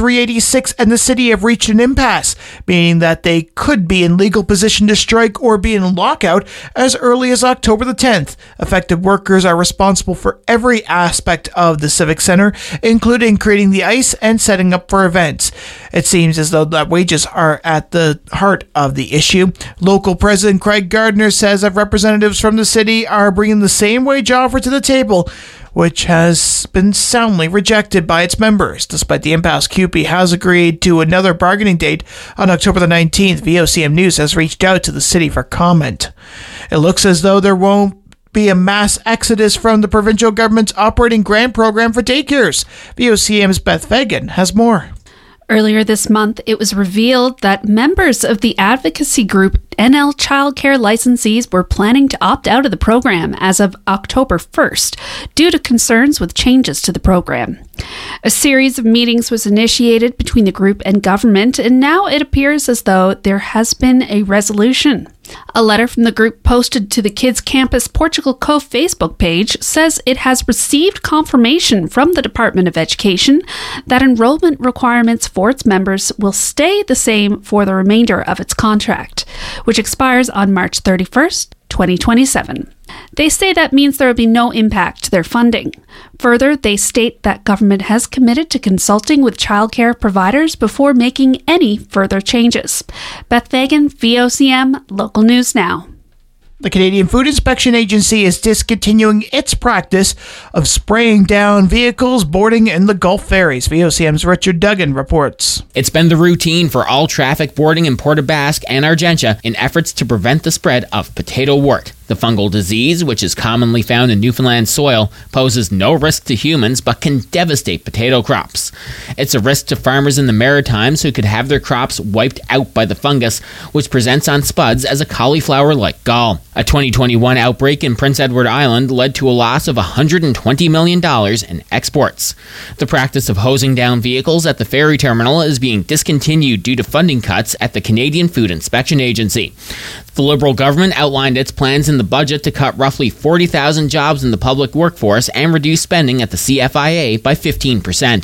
4386 and the city have reached an impasse, meaning that they could be in legal position to strike or be in lockout as early as October the 10th. Affected workers are responsible for every aspect of the Civic Center, including creating the ice and setting up for events. It seems as though that wages are at the heart of the issue. Local President Craig Gardner says that representatives from the city are bringing the same wage offer to the table, which has been soundly rejected by its members. Despite the impasse, CUPE has agreed to another bargaining date on October the 19th. VOCM News has reached out to the city for comment. It looks as though there won't be a mass exodus from the provincial government's operating grant program for daycares. VOCM's Beth Fagan has more. Earlier this month, it was revealed that members of the advocacy group NL Childcare licensees were planning to opt out of the program as of October 1st due to concerns with changes to the program. A series of meetings was initiated between the group and government, and now it appears as though there has been a resolution. A letter from the group posted to the Kids Campus Portugal Cove Facebook page says it has received confirmation from the Department of Education that enrollment requirements for its members will stay the same for the remainder of its contract, which expires on March 31st, 2027. They say that means there will be no impact to their funding. Further, they state that government has committed to consulting with childcare providers before making any further changes. Beth Fagan, VOCM, Local News Now. The Canadian Food Inspection Agency is discontinuing its practice of spraying down vehicles boarding in the Gulf ferries. VOCM's Richard Duggan reports. It's been the routine for all traffic boarding in Port aux Basques and Argentia in efforts to prevent the spread of potato wart. The fungal disease, which is commonly found in Newfoundland soil, poses no risk to humans but can devastate potato crops. It's a risk to farmers in the Maritimes who could have their crops wiped out by the fungus, which presents on spuds as a cauliflower-like gall. A 2021 outbreak in Prince Edward Island led to a loss of $120 million in exports. The practice of hosing down vehicles at the ferry terminal is being discontinued due to funding cuts at the Canadian Food Inspection Agency. The Liberal government outlined its plans in the budget to cut roughly 40,000 jobs in the public workforce and reduce spending at the CFIA by 15%.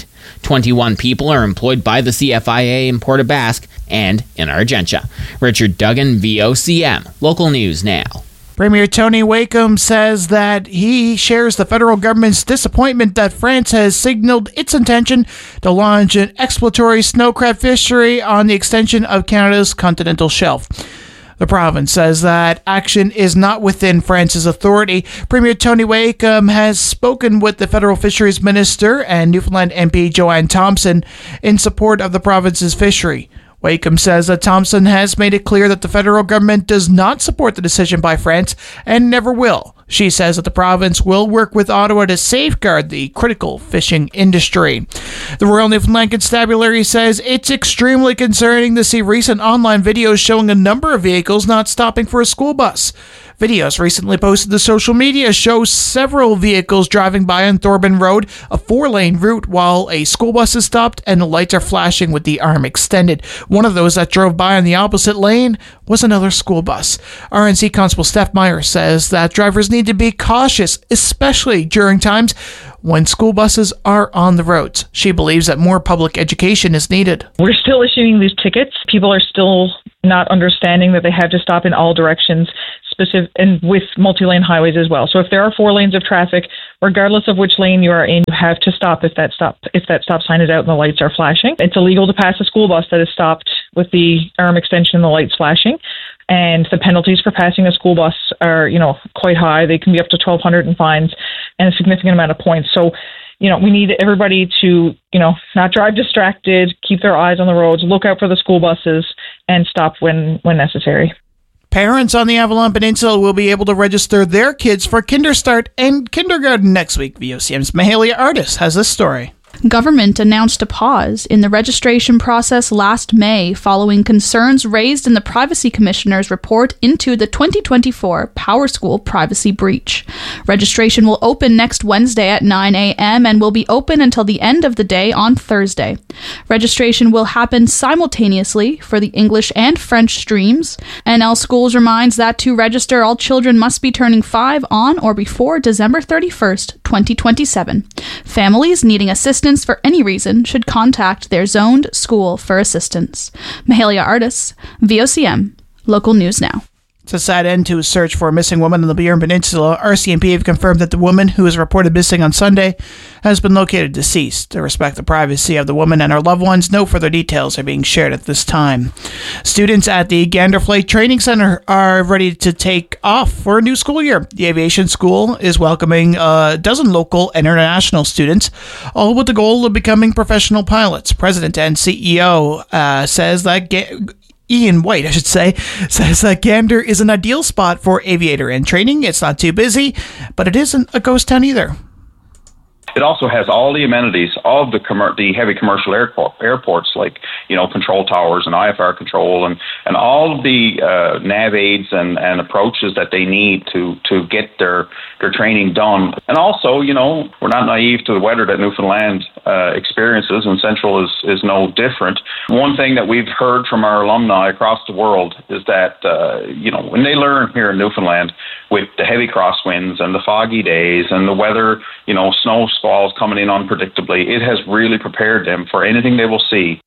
21 people are employed by the CFIA in Port aux Basques and in Argentia. Richard Duggan, VOCM. Local News Now. Premier Tony Wakeham says that he shares the federal government's disappointment that France has signaled its intention to launch an exploratory snow crab fishery on the extension of Canada's continental shelf. The province says that action is not within France's authority. Premier Tony Wakeham has spoken with the federal fisheries minister and Newfoundland MP Joanne Thompson in support of the province's fishery. Wakeham says that Thompson has made it clear that the federal government does not support the decision by France and never will. She says that the province will work with Ottawa to safeguard the critical fishing industry. The Royal Newfoundland Constabulary says it's extremely concerning to see recent online videos showing a number of vehicles not stopping for a school bus. Videos recently posted to social media show several vehicles driving by on Thorburn Road, a 4-lane route, while a school bus is stopped and the lights are flashing with the arm extended. One of those that drove by on the opposite lane was another school bus. RNC Constable Steph Meyer says that drivers need to be cautious, especially during times when school buses are on the roads. She believes that more public education is needed. We're still issuing these tickets. People are still not understanding that they have to stop in all directions, and with multi-lane highways as well. So if there are 4 lanes of traffic, regardless of which lane you are in, you have to stop if that stop sign is out and the lights are flashing. It's illegal to pass a school bus that is stopped with the arm extension and the lights flashing. And the penalties for passing a school bus are, quite high. They can be up to $1,200 in fines and a significant amount of points. So, we need everybody to, not drive distracted, keep their eyes on the roads, look out for the school buses, and stop when necessary. Parents on the Avalon Peninsula will be able to register their kids for Kinderstart and kindergarten next week. VOCM's Mahalia Artis has this story. Government announced a pause in the registration process last May following concerns raised in the Privacy Commissioner's report into the 2024 PowerSchool privacy breach. Registration will open next Wednesday at 9 a.m. and will be open until the end of the day on Thursday. Registration will happen simultaneously for the English and French streams. NL Schools reminds that to register, all children must be turning 5 on or before December 31st, 2027. Families needing assistance for any reason should contact their zoned school for assistance. Mahalia Artis, VOCM, Local News Now. It's a sad end to a search for a missing woman on the Burin Peninsula. RCMP have confirmed that the woman, who was reported missing on Sunday, has been located deceased. To respect the privacy of the woman and her loved ones, no further details are being shared at this time. Students at the Gander Flight Training Center are ready to take off for a new school year. The aviation school is welcoming a dozen local and international students, all with the goal of becoming professional pilots. President and CEO says that Ian White, says that Gander is an ideal spot for aviator in training. It's not too busy, but it isn't a ghost town either. It also has all the amenities of the heavy commercial airports, like control towers and IFR control, and all of the nav aids and approaches that they need to get their training done. And also, we're not naive to the weather that Newfoundland experiences, and Central is no different. One thing that we've heard from our alumni across the world is that when they learn here in Newfoundland with the heavy crosswinds and the foggy days and the weather, snow squalls coming in unpredictably, it has really prepared them for anything they will see.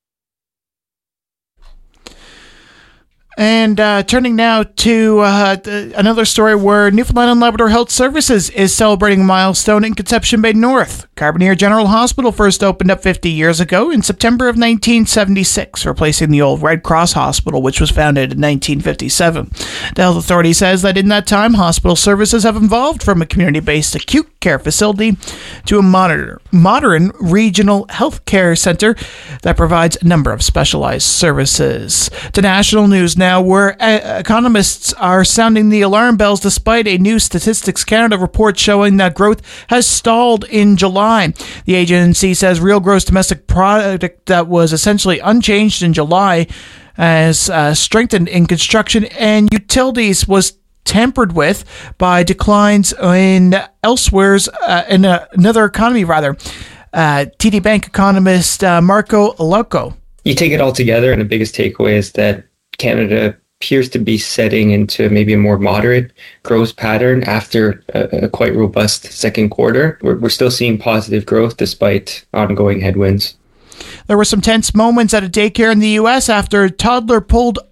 And turning now to another story where Newfoundland and Labrador Health Services is celebrating a milestone in Conception Bay North. Carbonear General Hospital first opened up 50 years ago in September of 1976, replacing the old Red Cross Hospital, which was founded in 1957. The health authority says that in that time, hospital services have evolved from a community-based acute care facility to a modern regional health care center that provides a number of specialized services. To national news now, where economists are sounding the alarm bells despite a new Statistics Canada report showing that growth has stalled in July. The agency says real gross domestic product that was essentially unchanged in July has strengthened in construction and utilities was tempered with by declines in elsewhere's in another economy rather. TD Bank economist Marco Loco. You take it all together, and the biggest takeaway is that Canada appears to be setting into maybe a more moderate growth pattern after a quite robust second quarter. We're still seeing positive growth despite ongoing headwinds. There were some tense moments at a daycare in the U.S. after a toddler pulled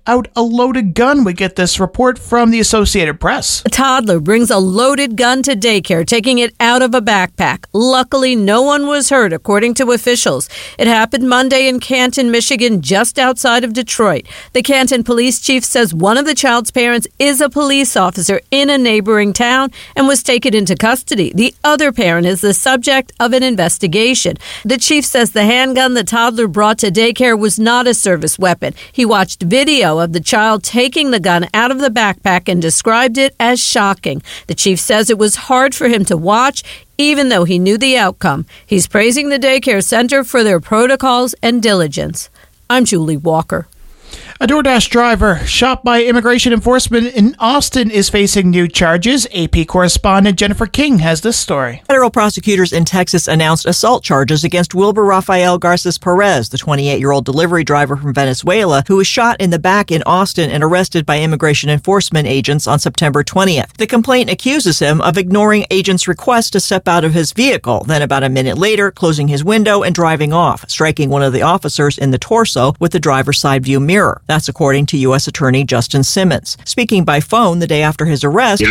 out a loaded gun. We get this report from the Associated Press. A toddler brings a loaded gun to daycare, taking it out of a backpack. Luckily, no one was hurt, according to officials. It happened Monday in Canton, Michigan, just outside of Detroit. The Canton police chief says one of the child's parents is a police officer in a neighboring town and was taken into custody. The other parent is the subject of an investigation. The chief says the handgun the toddler brought to daycare was not a service weapon. He watched video of the child taking the gun out of the backpack and described it as shocking. The chief says it was hard for him to watch, even though he knew the outcome. He's praising the daycare center for their protocols and diligence. I'm Julie Walker. A DoorDash driver shot by immigration enforcement in Austin is facing new charges. AP correspondent Jennifer King has this story. Federal prosecutors in Texas announced assault charges against Wilbur Rafael Garces Perez, the 28-year-old delivery driver from Venezuela, who was shot in the back in Austin and arrested by immigration enforcement agents on September 20th. The complaint accuses him of ignoring agents' request to step out of his vehicle, then about a minute later, closing his window and driving off, striking one of the officers in the torso with the driver's side view mirror. That's according to U.S. Attorney Justin Simmons. Speaking by phone the day after his arrest,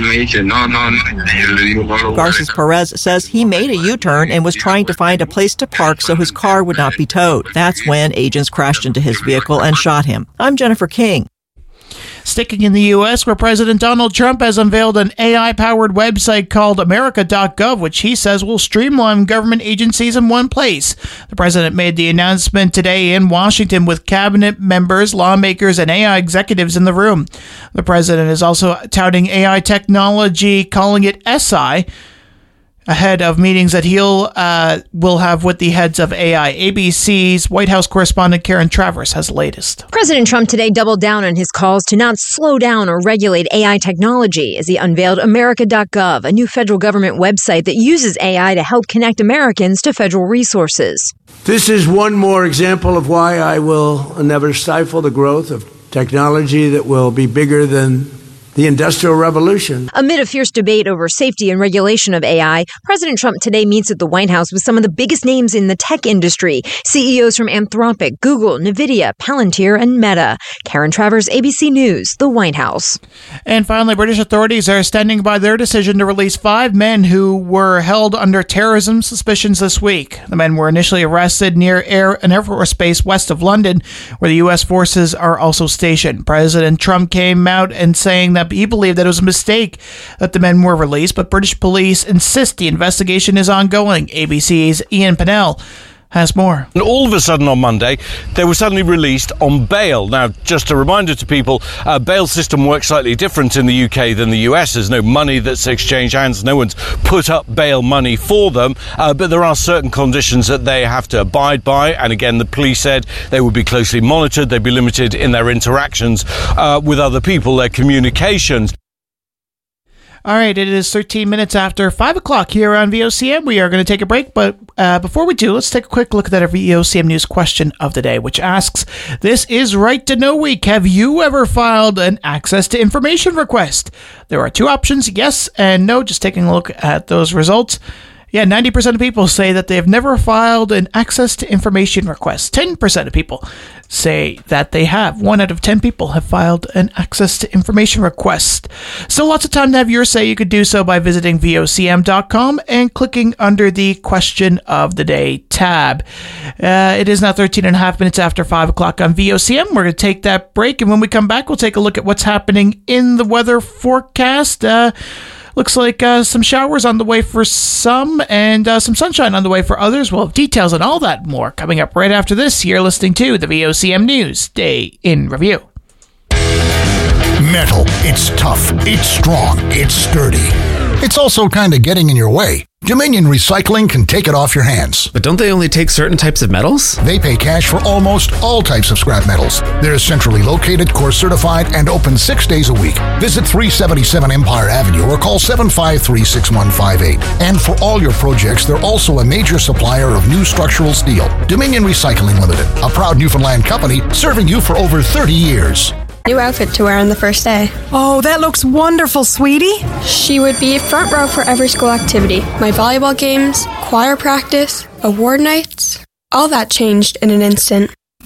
Garces Perez says he made a U-turn and was trying to find a place to park so his car would not be towed. That's when agents crashed into his vehicle and shot him. I'm Jennifer King. Sticking in the U.S., where President Donald Trump has unveiled an AI-powered website called America.gov, which he says will streamline government agencies in one place. The president made the announcement today in Washington with cabinet members, lawmakers, and AI executives in the room. The president is also touting AI technology, calling it SI, ahead of meetings that will have with the heads of AI. ABC's White House correspondent Karen Travers has the latest. President Trump today doubled down on his calls to not slow down or regulate AI technology as he unveiled America.gov, a new federal government website that uses AI to help connect Americans to federal resources. This is one more example of why I will never stifle the growth of technology that will be bigger than the Industrial Revolution. Amid a fierce debate over safety and regulation of AI, President Trump today meets at the White House with some of the biggest names in the tech industry. CEOs from Anthropic, Google, NVIDIA, Palantir, and Meta. Karen Travers, ABC News, the White House. And finally, British authorities are standing by their decision to release 5 men who were held under terrorism suspicions this week. The men were initially arrested near an Air Force base west of London, where the U.S. forces are also stationed. President Trump came out and saying that he believed that it was a mistake that the men were released, but British police insist the investigation is ongoing. ABC's Ian Pennell has more. And all of a sudden on Monday, they were suddenly released on bail. Now, just a reminder to people, bail system works slightly different in the UK than the US. There's no money that's exchanged hands. No one's put up bail money for them. But there are certain conditions that they have to abide by. And again, the police said they would be closely monitored. They'd be limited in their interactions with other people, their communications. All right, it is 13 minutes after 5 o'clock here on VOCM. We are going to take a break, but before we do, let's take a quick look at our VOCM News question of the day, which asks, this is Right to Know Week. Have you ever filed an access to information request? There are 2 options, yes and no. Just taking a look at those results. Yeah, 90% of people say that they have never filed an access to information request. 10% of people say that they have. 1 out of 10 people have filed an access to information request. So lots of time to have your say. You could do so by visiting VOCM.com and clicking under the Question of the Day tab. It is now 13 and a half minutes after 5 o'clock on VOCM. We're going to take that break, and when we come back, we'll take a look at what's happening in the weather forecast. Looks like some showers on the way for some and some sunshine on the way for others. We'll have details on all that and more coming up right after this. You're listening to the VOCM News Day in Review. Metal. It's tough. It's strong. It's sturdy. It's also kind of getting in your way. Dominion Recycling can take it off your hands. But don't they only take certain types of metals? They pay cash for almost all types of scrap metals. They're centrally located, core certified, and open 6 days a week. Visit 377 Empire Avenue or call 753-6158. And for all your projects, they're also a major supplier of new structural steel. Dominion Recycling Limited, a proud Newfoundland company serving you for over 30 years. New outfit to wear on the first day. Oh, that looks wonderful, sweetie. She would be front row for every school activity. My volleyball games, choir practice, award nights. All that changed in an instant.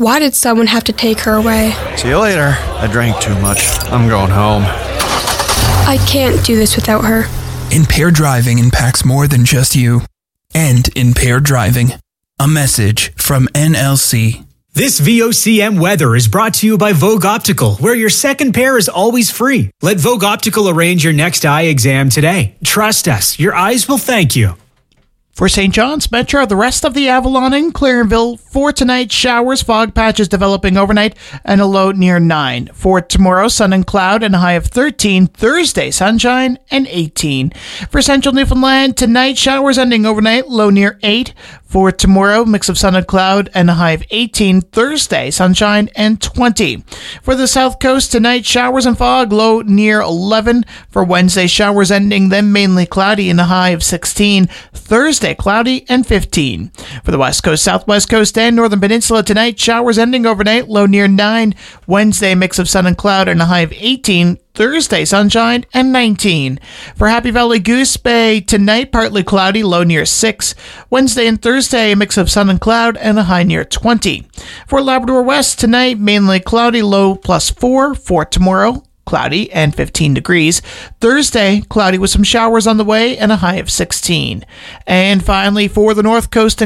Why did someone have to take her away? See you later. I drank too much. I'm going home. I can't do this without her. Impaired driving impacts more than just you. End impaired driving. A message from NLC. This VOCM weather is brought to you by Vogue Optical, where your second pair is always free. Let Vogue Optical arrange your next eye exam today. Trust us, your eyes will thank you. For St. John's Metro, the rest of the Avalon and Clarenville, for tonight, showers, fog patches developing overnight, and a low near 9. For tomorrow, sun and cloud and a high of 13. Thursday, sunshine and 18. For Central Newfoundland, tonight, showers ending overnight, low near 8. For tomorrow, mix of sun and cloud and a high of 18. Thursday, sunshine and 20. For the South Coast, tonight, showers and fog, low near 11. For Wednesday, showers ending, then mainly cloudy and a high of 16. Thursday, cloudy and 15. For the West Coast, Southwest Coast, and Northern Peninsula tonight, showers ending overnight, low near 9. Wednesday, mix of sun and cloud and a high of 18. Thursday, sunshine and 19. For Happy Valley Goose Bay, tonight, partly cloudy, low near 6. Wednesday and Thursday, a mix of sun and cloud and a high near 20. For Labrador West, tonight, mainly cloudy, low +4. For tomorrow, cloudy and 15 degrees. Thursday, cloudy with some showers on the way and a high of 16. And finally, for the North Coast and